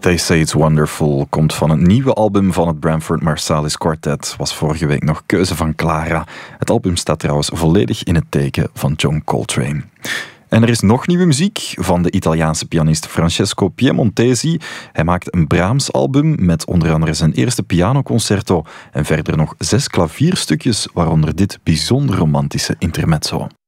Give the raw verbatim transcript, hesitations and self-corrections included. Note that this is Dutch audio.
They Say It's Wonderful komt van het nieuwe album van het Branford Marsalis Quartet. Was vorige week nog keuze van Clara. Het album staat trouwens volledig in het teken van John Coltrane. En er is nog nieuwe muziek van de Italiaanse pianist Francesco Piemontesi. Hij maakt een Brahms-album met onder andere zijn eerste pianoconcerto en verder nog zes klavierstukjes, waaronder dit bijzonder romantische intermezzo.